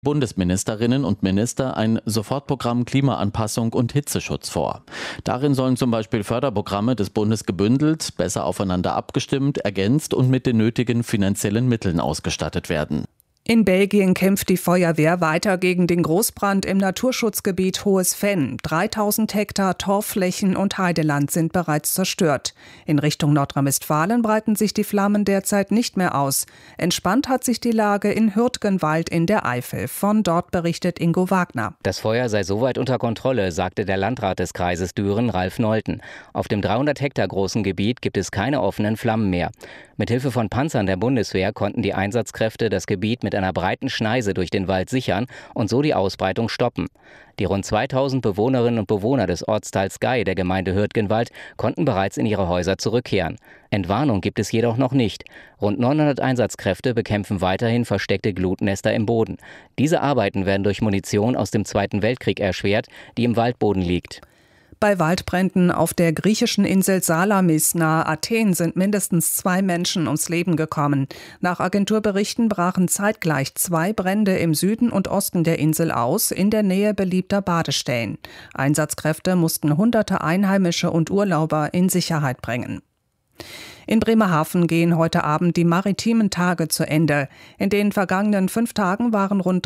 Bundesministerinnen und Minister ein Sofortprogramm Klimaanpassung und Hitzeschutz vor. Darin sollen zum Beispiel Förderprogramme des Bundes gebündelt, besser aufeinander abgestimmt, ergänzt und mit den nötigen finanziellen Mitteln ausgestattet werden. In Belgien kämpft die Feuerwehr weiter gegen den Großbrand im Naturschutzgebiet Hohes Venn. 3000 Hektar Torfflächen und Heideland sind bereits zerstört. In Richtung Nordrhein-Westfalen breiten sich die Flammen derzeit nicht mehr aus. Entspannt hat sich die Lage in Hürtgenwald in der Eifel. Von dort berichtet Ingo Wagner. Das Feuer sei soweit unter Kontrolle, sagte der Landrat des Kreises Düren, Ralf Nolten. Auf dem 300 Hektar großen Gebiet gibt es keine offenen Flammen mehr. Mithilfe von Panzern der Bundeswehr konnten die Einsatzkräfte das Gebiet mit einer breiten Schneise durch den Wald sichern und so die Ausbreitung stoppen. Die rund 2000 Bewohnerinnen und Bewohner des Ortsteils Gei der Gemeinde Hürtgenwald konnten bereits in ihre Häuser zurückkehren. Entwarnung gibt es jedoch noch nicht. Rund 900 Einsatzkräfte bekämpfen weiterhin versteckte Glutnester im Boden. Diese Arbeiten werden durch Munition aus dem Zweiten Weltkrieg erschwert, die im Waldboden liegt. Bei Waldbränden auf der griechischen Insel Salamis nahe Athen sind mindestens 2 Menschen ums Leben gekommen. Nach Agenturberichten brachen zeitgleich 2 Brände im Süden und Osten der Insel aus, in der Nähe beliebter Badestellen. Einsatzkräfte mussten hunderte Einheimische und Urlauber in Sicherheit bringen. In Bremerhaven gehen heute Abend die maritimen Tage zu Ende. In den vergangenen 5 Tagen waren rund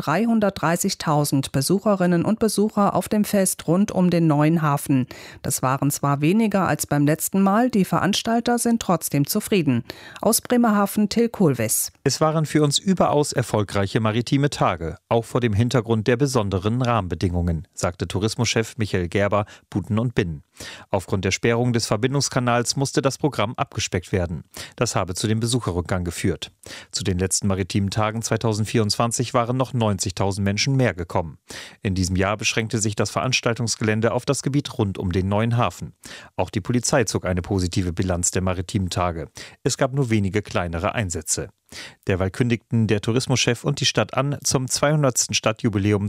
330.000 Besucherinnen und Besucher auf dem Fest rund um den neuen Hafen. Das waren zwar weniger als beim letzten Mal, die Veranstalter sind trotzdem zufrieden. Aus Bremerhaven Till Kohlwiss. Es waren für uns überaus erfolgreiche maritime Tage, auch vor dem Hintergrund der besonderen Rahmenbedingungen, sagte Tourismuschef Michael Gerber, Buten und Binnen. Aufgrund der Sperrung des Verbindungskanals musste das Programm abgespeckt werden. Das habe zu dem Besucherrückgang geführt. Zu den letzten maritimen Tagen 2024 waren noch 90.000 Menschen mehr gekommen. In diesem Jahr beschränkte sich das Veranstaltungsgelände auf das Gebiet rund um den neuen Hafen. Auch die Polizei zog eine positive Bilanz der maritimen Tage. Es gab nur wenige kleinere Einsätze. Derweil kündigten der Tourismuschef und die Stadt an, zum 200. Stadtjubiläum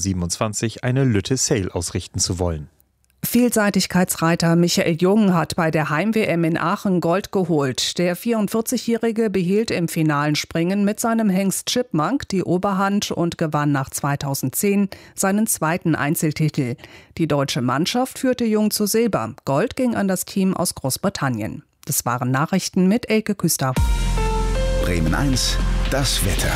2027 eine Lütte Sail ausrichten zu wollen. Vielseitigkeitsreiter Michael Jung hat bei der Heim-WM in Aachen Gold geholt. Der 44-Jährige behielt im finalen Springen mit seinem Hengst Chipmunk die Oberhand und gewann nach 2010 seinen 2. Einzeltitel. Die deutsche Mannschaft führte Jung zu Silber. Gold ging an das Team aus Großbritannien. Das waren Nachrichten mit Elke Küster. Bremen 1, das Wetter.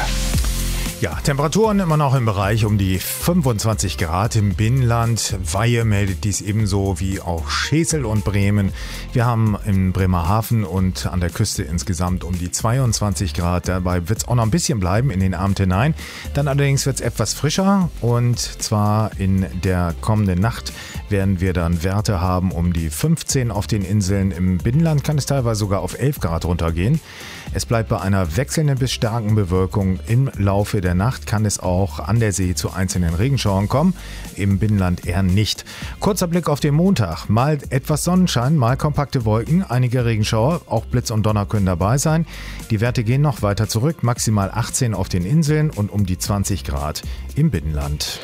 Ja, Temperaturen immer noch im Bereich um die 25 Grad im Binnenland. Weihe meldet dies ebenso wie auch Schesel und Bremen. Wir haben in Bremerhaven und an der Küste insgesamt um die 22 Grad. Dabei wird es auch noch ein bisschen bleiben in den Abend hinein. Dann allerdings wird es etwas frischer und zwar in der kommenden Nacht werden wir dann Werte haben um die 15 auf den Inseln. Im Binnenland kann es teilweise sogar auf 11 Grad runtergehen. Es bleibt bei einer wechselnden bis starken Bewölkung. Im Laufe der Nacht kann es auch an der See zu einzelnen Regenschauern kommen, im Binnenland eher nicht. Kurzer Blick auf den Montag. Mal etwas Sonnenschein, mal kompakte Wolken, einige Regenschauer, auch Blitz und Donner können dabei sein. Die Werte gehen noch weiter zurück, maximal 18 auf den Inseln und um die 20 Grad im Binnenland.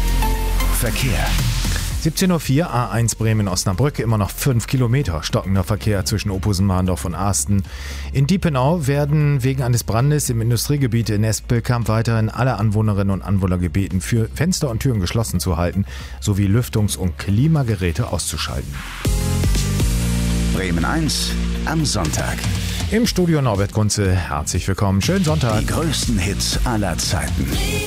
Verkehr. 17.04 Uhr, A1 Bremen-Osnabrück, immer noch 5 Kilometer stockender Verkehr zwischen Opposen-Mahndorf und Asten. In Diepenau werden wegen eines Brandes im Industriegebiet in Espelkamp weiterhin alle Anwohnerinnen und Anwohner gebeten, für Fenster und Türen geschlossen zu halten, sowie Lüftungs- und Klimageräte auszuschalten. Bremen 1 am Sonntag. Im Studio Norbert Kunze, herzlich willkommen, schönen Sonntag. Die größten Hits aller Zeiten.